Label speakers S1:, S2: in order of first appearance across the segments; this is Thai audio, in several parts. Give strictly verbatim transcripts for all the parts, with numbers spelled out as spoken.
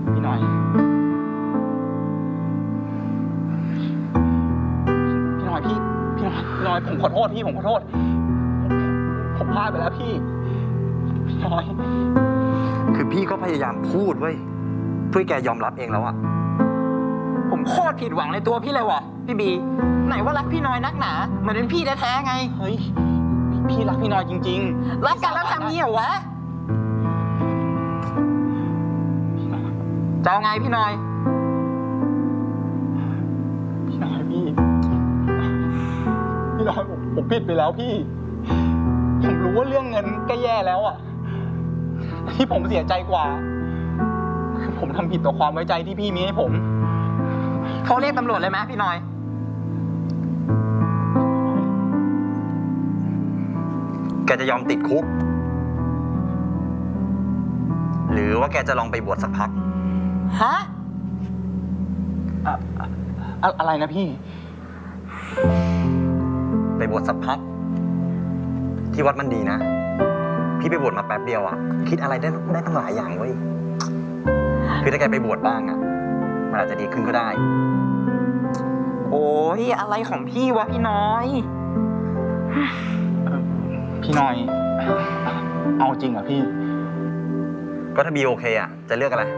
S1: พี่หน่อยพี่หน่อยพี่พี่หน่อยพี่หน่อยผมขอโทษพี่ผมขอโทษผมพลาดไปแล้วพี่พี่หน่อย
S2: คือพี่ก็พยายามพูดเว้ยเพื่อแกยอมรับเองแล้วอะ
S3: ผมโคตรผิดหวังในตัวพี่เลยว่ะพี่บีไหนว่ารักพี่น้อยนักหนาเหมือนเป็นพี่แท้ๆไง
S1: เฮ้ยพี่รักพี่น้อยจริง
S3: ๆรักกันแล้วทำงี้เหรอวะจะเอาไงพี่น้อย
S1: พี่น้อยพี่พี่น้อยผมผมผิดไปแล้วพี่ผมรู้ว่าเรื่องเงินก็แย่แล้วอ่ะที่ผมเสียใจกว่าคือผมทำผิดต่อความไว้ใจที่พี่มีให้ผม
S3: เขาเรียกตำรวจเลยไหมพี่น้อย
S2: แกจะยอมติดคุกหรือว่าแกจะลองไปบวชสักพัก
S3: ฮะ
S1: อะอะอะไรนะพี่
S2: ไปบวชสักพักที่วัดมันดีนะพี่ไปบวชมาแป๊บเดียวอะคิดอะไรได้ได้ตั้งหลายอย่างเว้ยคือถ้าแกไปบวชบ้างอะมันอาจจะดีขึ้นก็ได้
S3: โอ้ยอะไรของพี่วะพี่น้อย
S1: พี่น้อยเอาจริงเหรอพี่
S2: ก็ถ้าบีโอเคอะจะเลือกอะไร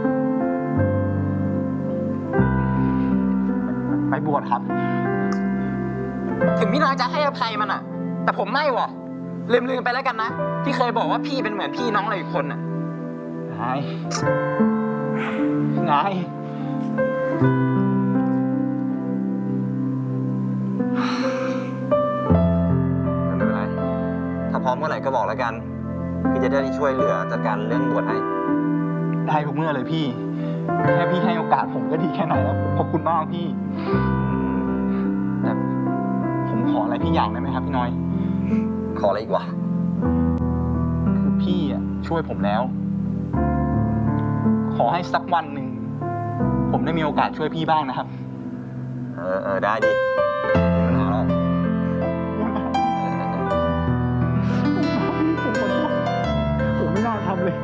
S1: ไปบวชครับ
S3: ถึงพี่น้อยจะให้อภัยมันอะแต่ผมไม่ว่ะลืมลืมไปแล้วกันนะที่เคยบอกว่าพี่เป็นเหมือนพี่น้องเราอีกคนอะ
S1: นายนาย
S2: ไม่เป็นไรถ้าพร้อมเมื่อไหร่ก็บอกแล้วกันพี่จะได้ช่วยเหลือจัดการเรื่องบวชให้
S1: ได้ทุกเมื่อเลยพี่แค่พี่ให้โอกาสผมก็ดีแค่ไหนแล้วขอบคุณมากพี่แต่ผมขออะไรพี่อย่างได้ไหมครับพี่น้อย
S2: ขออะไรอีกวะ
S1: คือพี่อ่ะช่วยผมแล้วขอให้สักวันหนึ่งผมได้มีโอกาสช่วยพี่บ้างนะครับ
S2: เออเออได้ดิไม่มีปัญหาหรอก
S1: ผมขอโทษผมไม่น่าทำเลย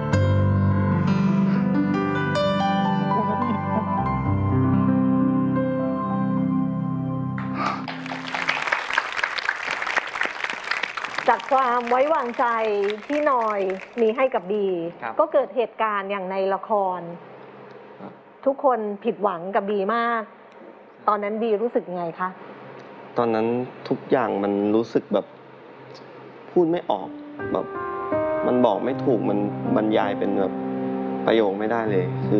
S4: จากความไว้วางใจที่นอยมีให้กับบีก็เกิดเหตุการณ์อย่างในละครทุกคนผิดหวังกับบีมากตอนนั้นบีรู้สึกยังไงคะ
S5: ตอนนั้นทุกอย่างมันรู้สึกแบบพูดไม่ออกแบบมันบอกไม่ถูกมันบรรยายเป็นแบบประโยคไม่ได้เลยคือ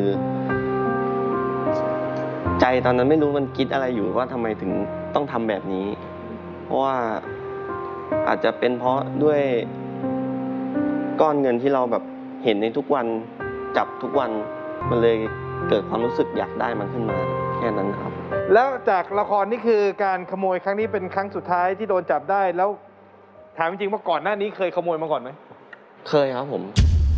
S5: ใจตอนนั้นไม่รู้มันคิดอะไรอยู่ว่าทำไมถึงต้องทำแบบนี้เพราะว่าอาจจะเป็นเพราะด้วยก้อนเงินที่เราแบบเห็นในทุกวันจับทุกวันมันเลยเกิดความรู้สึกอยากได้มันขึ้นมาแค่นั้นครับ
S6: แล้วจากละครนี่คือการขโมยครั้งนี้เป็นครั้งสุดท้ายที่โดนจับได้แล้วถามจริงๆว่าก่อนหน้านี้เคยขโมยมาก่อนไหม
S5: เคยครับผม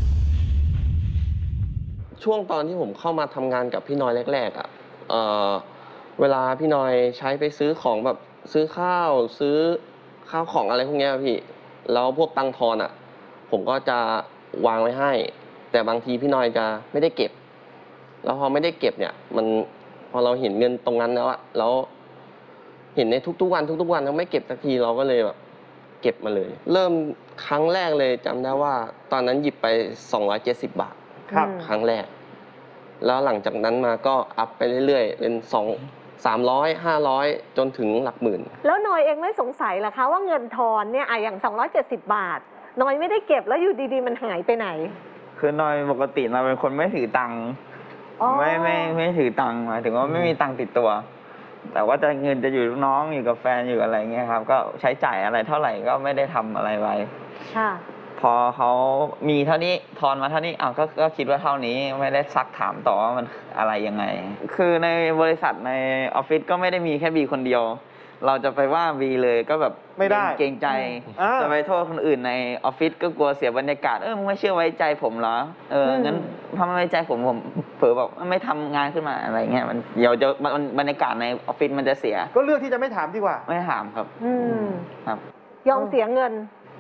S5: ช่วงตอนที่ผมเข้ามาทำงานกับพี่น้อยแรกๆอ่ะเอ่อเวลาพี่น้อยใช้ไปซื้อของแบบซื้อข้าวซื้อข้าวของอะไรพวกนี้พี่แล้วพวกตังทอนอ่ะผมก็จะวางไว้ให้แต่บางทีพี่น้อยจะไม่ได้เก็บแล้วพอไม่ได้เก็บเนี่ยมันพอเราเห็นเงินตรงนั้นแล้วอะแล้วเห็นในทุกๆวันทุกๆวันเขาไม่เก็บสักทีเราก็เลยแบบเก็บมาเลยเริ่มครั้งแรกเลยจำได้ว่าตอนนั้นหยิบไปสองร้อยเจ็ดสิบบาท
S6: ครับ
S5: ครั้งแรกแล้วหลังจากนั้นมาก็อัพไปเรื่อยๆเป็นสองสามร้อยห้าร้อยจนถึงหลักหมื่น
S4: แล้วนอยเองไม่สงสัยเหรอคะว่าเงินทอนเนี่ยอะอย่างสองร้อยเจ็ดสิบบาทนอยไม่ได้เก็บแล้วอยู่ดีๆมันหายไปไหน
S7: คือนอยปกติเราเป็นคนไม่ถือตังค์ไม่ไม่ไม่ถือตังค์หมายถึงว่าไม่มีตังค์ติดตัวแต่ว่าจะเงินจะอยู่ลูกน้องอยู่กับแฟนอยู่อะไรเงี้ยครับก็ใช้จ่ายอะไรเท่าไหร่ก็ไม่ได้ทำอะไรไว้
S4: ค่ะ
S7: พอเขามีเท่านี้ทอนมาเท่านี้อ้าวก็ก็คิดว่าเท่านี้ไม่ได้ซักถามต่อว่ามันอะไรยังไงคือในบริษัทในออฟฟิศก็ไม่ได้มีแค่บีคนเดียวเราจะไปว่าบีเลยก็แบบ
S6: ไม่ได้
S7: เกรงใจจะไปโทษคนอื่นในออฟฟิศก็กลัวเสียบรรยากาศเออมึงไม่เชื่อไว้ใจผมเหรอเอองั้นถ้าไม่ไว้ใจผมผมเผลอแบบไม่ทำงานขึ้นมาอะไรเงี้ยมันเดี๋ยวจะบรรยากาศในออฟฟิศมันจะเสีย
S6: ก็เลือกที่จะไม่ถามดีกว่า
S7: ไม่ถามครับ
S4: อืม
S7: ครับ
S4: ยอมเสียเงิน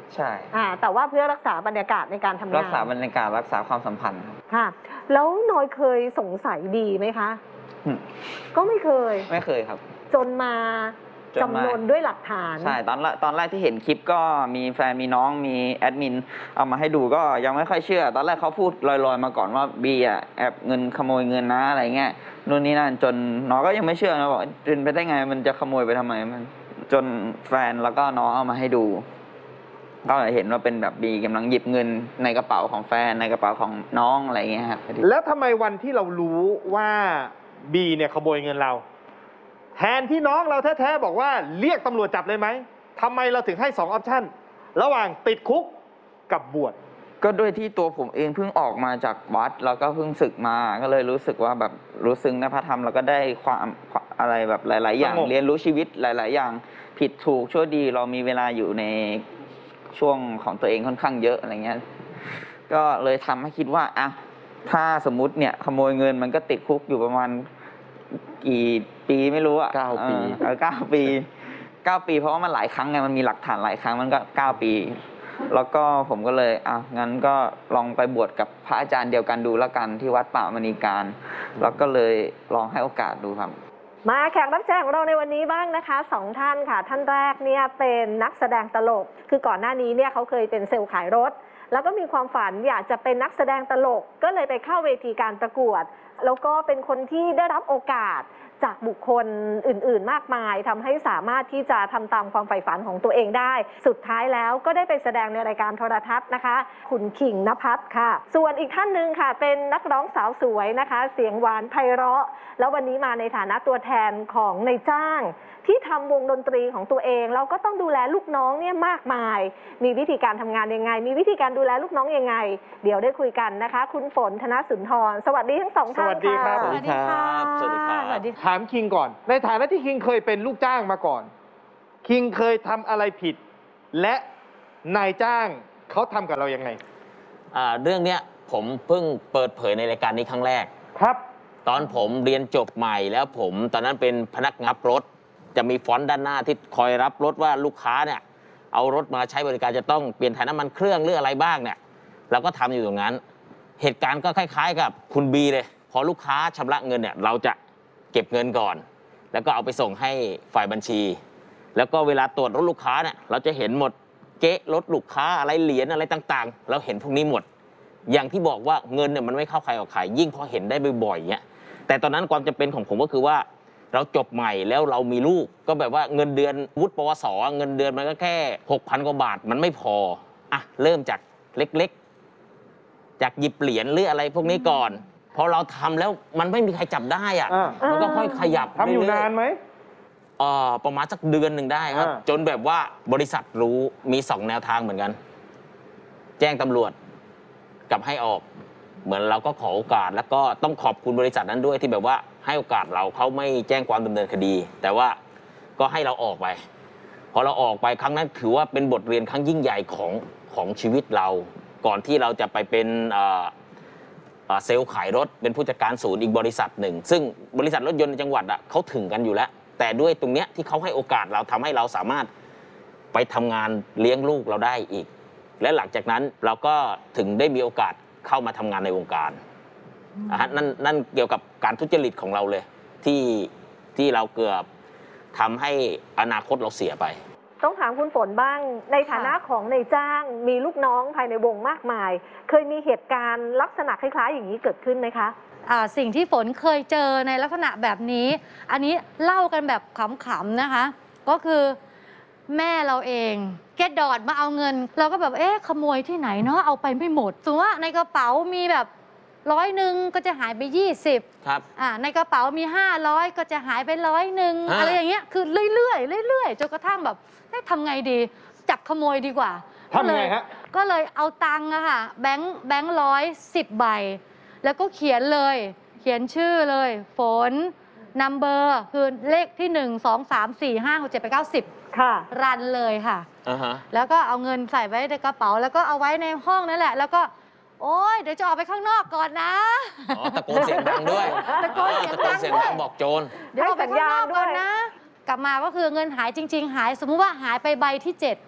S7: ใช่
S4: อ่าแต่ว่าเพื่อรักษาบรรยากาศในการทำงาน
S7: รักษาบรรยากาศรักษาความสัมพันธ์ครับ
S4: ค่ะ แล้วน้อยเคยสงสัยดีไหมคะ
S7: อืม
S4: ก็ไม่เคย
S7: ไม่เคยครับ
S4: จนมา
S7: จนมา
S4: จำนวนด้วยหลักฐาน
S7: ใช่ตอนแรกตอนแรกที่เห็นคลิปก็มีแฟนมีน้องมีแอดมินเอามาให้ดูก็ยังไม่ค่อยเชื่อ ตอนแรกเขาพูดลอยๆมาก่อนว่าบีอ่ะแอบเงินขโมยเงินนะอะไรเงี้ยนู่นนี่นั่นจนน้องก็ยังไม่เชื่อนะบอกเป็นไปได้ไงมันจะขโมยไปทำไมมันจนแฟนแล้วก็น้องเอามาให้ดูก็เห็นว่าเป็นแบบบีกำลังหยิบเงินในกระเป๋าของแฟนในกระเป๋าของน้องอะไรเงี้ยครับ
S6: แล้วทำไมวันที่เรารู้ว่าบีเนี่ยขโมยเงินเรา แทนที่น้องเราแท้ๆบอกว่าเรียกตำรวจจับเลยไหมทำไมเราถึงให้สองออปชั่นระหว่างติดคุกกับบวช
S7: ก็ด้วยที่ตัวผมเองเพิ่งออกมาจากวัดแล้วก็เพิ่งศึกมาก็เลยรู้สึกว่าแบบรู้ซึ้งในพระธรรมแล้วก็ได้ความอะไรแบบหลาย ๆ อย่าง
S6: สงบ
S7: เรียนรู้ชีวิตหลาย ๆ อย่างผิดถูกชั่วดีเรามีเวลาอยู่ในช่วงของตัวเองค่อนข้างเยอะอะไรเงี้ยก็เลยทำให้คิดว่าอ่ะถ้าสมมุติเนี่ยขโมยเงินมันก็ติดคุกอยู่ประมาณกี่ปีไม่รู้อะ
S5: เก้าปี
S7: เออเก้าปีเก้าปีเพราะว่ามันหลายครั้งไงมันมีหลักฐานหลายครั้งมันก็เก้าปี แล้วก็ผมก็เลยอ่ะงั้นก็ลองไปบวชกับพระอาจารย์เดียวกันดูแล้วกันที่วัดป่ามณีการ แล้วก็เลยลองให้โอกาสดูครับ
S4: มาแขกรับเชิญของเราในวันนี้บ้างนะคะสองท่านค่ะ ท่านแรกเนี่ยเป็นนักแสดงตลก คือก่อนหน้านี้เนี่ยเขาเคยเป็นเซลล์ขายรถ แล้วก็มีความฝันอยากจะเป็นนักแสดงตลก ก็เลยไปเข้าเวทีการประกวด แล้วก็เป็นคนที่ได้รับโอกาสจากบุคคลอื่นๆ มากมายทำให้สามารถที่จะทำตามความใฝ่ฝันของตัวเองได้ สุดท้ายแล้วก็ได้ไปแสดงในรายการโทรทัศน์นะคะ คุณขิงนภัสค่ะ ส่วนอีกท่านหนึ่งค่ะ เป็นนักร้องสาวสวยนะคะ เสียงหวานไพเราะ แล้ววันนี้มาในฐานะตัวแทนของนายจ้าง ที่ทำวงดนตรีของตัวเองเราก็ต้องดูแลลูกน้องเนี่ยมากมาย มีวิธีการทำงานยังไง มีวิธีการดูแลลูกน้องยังไง เดี๋ยวได้คุยกันนะคะ คุณฝนธนสุนทร สวัสดีทั้งสองท่าน
S6: สวัสดีครับ
S4: ะ
S5: สวัสดีครับ สวัสดีครับ
S4: สวัสดี
S6: ถามคิงก่อน ในฐานะที่คิงเคยเป็นลูกจ้างมาก่อน คิงเคยทำอะไรผิด และนายจ้างเขาทำกับเรายังไง
S8: อ่าเรื่องเนี้ยผมเพิ่งเปิดเผยในรายการนี้ครั้งแรก
S6: ครับ
S8: ตอนผมเรียนจบใหม่แล้วผมตอนนั้นเป็นพนักงานรถ จะมีฟอนต์ด้านหน้าที่คอยรับรถว่าลูกค้าเนี่ยเอารถมาใช้บริการจะต้องเปลี่ยนถ่ายน้ำมันเครื่องหรืออะไรบ้างเนี่ยเราก็ทำอยู่ตรงนั้น เหตุการณ์ก็คล้ายๆ กับคุณบีเลย พอลูกค้าชำระเงินเนี่ยเราจะเก็บเงินก่อน แล้วก็เอาไปส่งให้ฝ่ายบัญชี แล้วก็เวลาตรวจรถลูกค้าเนี่ยเราจะเห็นหมดเก๊ะรถลูกค้าอะไรเหรียญอะไรต่างๆ เราเห็นพวกนี้หมด อย่างที่บอกว่าเงินเนี่ยมันไม่เข้าใครออกใครยิ่งพอเห็นได้บ่อยๆเนี่ยแต่ตอนนั้นความจำเป็นของผมก็คือว่าเราจบใหม่แล้วเรามีลูกก็แบบว่าเงินเดือนวุฒิปวสเงินเดือนมันก็แค่ หกพัน กว่าบาทมันไม่พออ่ะเริ่มจากเล็กๆจากหยิบเหรียญหรืออะไรพวกนี้ก่อนพอเราทำแล้วมันไม่มีใครจับได้อ่ะ
S6: อ่า
S8: มันก็ค่อยขยับ
S6: ทำอยู่
S8: เรื่
S6: นานไหม
S8: เอ่อประมาณสักเดือนหนึ่งได้ครับ
S6: อ่า
S8: จนแบบว่าบริษัทรู้มีสองแนวทางเหมือนกัน แจ้งตำรวจกับให้ออก เหมือนเราก็ขอโอกาสแล้วก็ต้องขอบคุณบริษัทนั้นด้วยที่แบบว่าให้โอกาสเราเขาไม่แจ้งความดำเนินคดี แต่ว่าก็ให้เราออกไปพอเราออกไปครั้งนั้นถือว่าเป็นบทเรียนครั้งยิ่งใหญ่ของของชีวิตเรา ก่อนที่เราจะไปเป็นเอ่อเอ่อเซลล์ขายรถเป็นผู้จัดการศูนย์อีกบริษัทหนึ่ง ซึ่งบริษัทรถยนต์ในจังหวัดอ่ะเขาถึงกันอยู่แล้ว แต่ด้วยตรงเนี้ยที่เขาให้โอกาสเราทำให้เราสามารถไปทำงานเลี้ยงลูกเราได้อีก และหลังจากนั้นเราก็ถึงได้มีโอกาสเข้ามาทำงานในวงการอ่ะนั่นนั่นเกี่ยวกับการทุจริตของเราเลยที่ที่เราเกือบทำให้อนาคตเราเสียไป
S4: ต้องถามคุณฝนบ้าง ในฐานะของนายจ้างมีลูกน้องภายในวงมากมาย เคยมีเหตุการณ์ลักษณะคล้ายๆ อย่างนี้เกิดขึ้นไหมคะ
S9: อ่าสิ่งที่ฝนเคยเจอในลักษณะแบบนี้ อันนี้เล่ากันแบบขำๆนะคะ ก็คือแม่เราเองแกดอดมาเอาเงิน เราก็แบบเอ๊ะขโมยที่ไหนเนาะเอาไปไม่หมดสมมติว่าในกระเป๋ามีแบบร้อยหนึ่งก็จะหายไปยี่สิบ
S8: ครับ
S9: อ่าในกระเป๋ามีห้าร้อยก็จะหายไปร้อยหนึ่ง
S8: อ่า
S9: อะไรอย่างเงี้ยคือเรื่อยๆเรื่อยๆจนกระทั่งแบบเอ๊ะทำไงดีจับขโมยดีกว่า
S6: ทำไงฮะ
S9: ก็เลยเอาตังค์อะค่ะแบงค์แบงค์ร้อยสิบใบ แล้วก็เขียนเลย เขียนชื่อเลยฝนนัมเบอร์คือเลขที่หนึ่งสองสามสี่ห้าหกเจ็ดแปดเก้าสิบ
S4: ค่ะ
S9: รันเลยค่ะ
S8: อ่าฮะ
S9: แล้วก็เอาเงินใส่ไว้ในกระเป๋า แล้วก็เอาไว้ในห้องนั่นแหละ แล้วก็โอ๊ยเดี๋ยวจะออกไปข้างนอกก่อนนะ
S8: อ๋อตะโกนเสียงดังด้วย
S9: ตะโกนเสียงดัง
S8: ตะโกนเสียงดังบอกโจร
S9: เดี๋ยวออกไปข้างนอกก่อนนะ กลับมาก็คือเงินหายจริง ๆ หายสมมุติว่าหายไปใบที่เจ็ด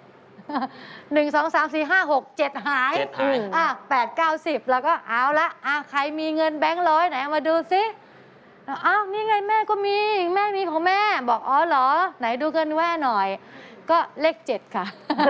S9: หนึ่งสองสามสี่ห้าหกเจ็ดหาย
S8: เจ็ดหาย
S9: อ่ะแปดเก้าสิบแล้วก็เอาละอ่ะใครมีเงินแบงค์ร้อยไหนเอามาดูซิอ้าวนี่ไงแม่ก็มีแม่มีของแม่บอกอ๋อเหรอไหนดูเงินแม่หน่อย ก็เลขเจ็ดค่ะ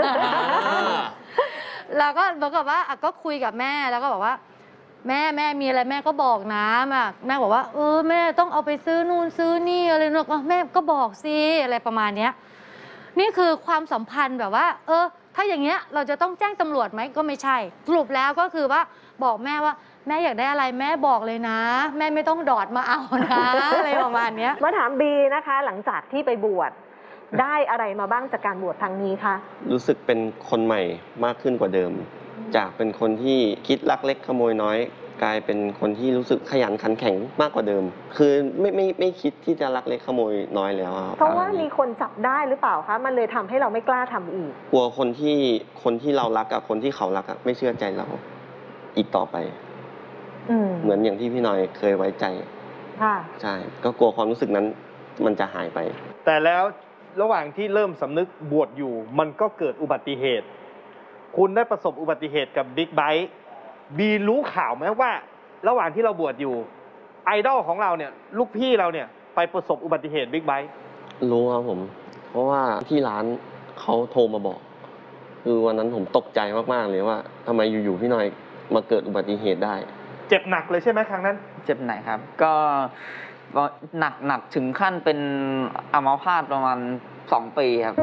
S9: แล้วก็บอกกับว่าอ่ะก็คุยกับแม่แล้วก็บอกว่า แม่แม่มีอะไรแม่ก็บอกนะแม่แม่บอกว่าเออแม่ต้องเอาไปซื้อนู่นซื้อนี่อะไรนู่นก็แม่ก็บอกสิอะไรประมาณเนี้ยนี่คือความสัมพันธ์แบบว่า เออ ถ้าอย่างเงี้ยเราจะต้องแจ้งตำรวจไหมก็ไม่ใช่สรุปแล้วก็คือว่าบอกแม่ว่าแม่อยากได้อะไรแม่บอกเลยนะ แม่ไม่ต้องดอดมาเอานะ อะไรประมาณเนี้ย
S4: มาถามบีนะคะ หลังจากที่ไปบวชได้อะไรมาบ้างจากการบวชครั้งนี้คะ
S5: รู้สึกเป็นคนใหม่มากขึ้นกว่าเดิม จากเป็นคนที่คิดลักเล็กขโมยน้อย กลายเป็นคนที่รู้สึกขยันขันแข็งมากกว่าเดิม คือไม่ไม่ไม่คิดที่จะลักเล็กขโมยน้อยแล้วครับ
S4: เพราะว่ามีคนจับได้หรือเปล่าคะมันเลยทำให้เราไม่กล้าทำอีก
S5: กลัวคนที่คนที่เรารักกับคนที่เขารักอะไม่เชื่อใจเราอีกต่อไป
S4: อืม
S5: เหมือนอย่างที่พี่น้อยเคยไว้ใจ
S4: ค่ะ
S5: ใช่ ก็กลัวความรู้สึกนั้นมันจะหายไป
S6: แต่แล้วระหว่างที่เริ่มสำนึกบวชอยู่ มันก็เกิดอุบัติเหตุ คุณได้ประสบอุบัติเหตุกับบิ๊กไบค์บีรู้ข่าวไหมว่า ระหว่างที่เราบวชอยู่ ไอดอลของเราเนี่ยลูกพี่เราเนี่ยไปประสบอุบัติเหตุบิ๊กไบค์
S5: รู้ครับผม เพราะว่าที่ร้านเขาโทรมาบอก คือวันนั้นผมตกใจมากๆเลยว่าทำไมอยู่ๆพี่น้อยมาเกิดอุบัติเหตุได้
S6: เจ็บหนักเลยใช่ไหมครั้งนั้น
S7: เจ็บไหนครับ ก็ก็หนักหนักถึงขั้นเป็นอัมพาตประมาณสองปีครับ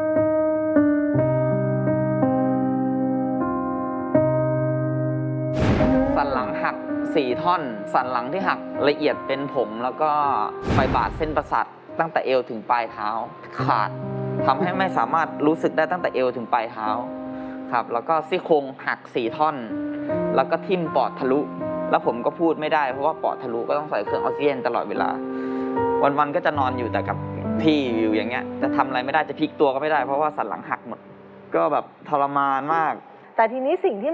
S7: สันหลังหักสี่ท่อน สันหลังที่หักละเอียดเป็นผมแล้วก็ไปบาดเส้นประสาทตั้งแต่เอวถึงปลายเท้าขาดทำให้ไม่สามารถรู้สึกได้ตั้งแต่เอวถึงปลายเท้าครับแล้วก็ซี่โครงหักสี่ท่อน แล้วก็ทิ่มปอดทะลุ แล้วผมก็พูดไม่ได้เพราะว่าปอดทะลุก็ต้องใส่เครื่องออกซิเจนตลอดเวลา วันๆก็จะนอนอยู่แต่กับที่อยู่อย่างเงี้ยจะทำอะไรไม่ได้จะพลิกตัวก็ไม่ได้เพราะว่าสันหลังหักหมด ก็แบบทรมานมาก
S4: แต่ทีนี้สิ่งที่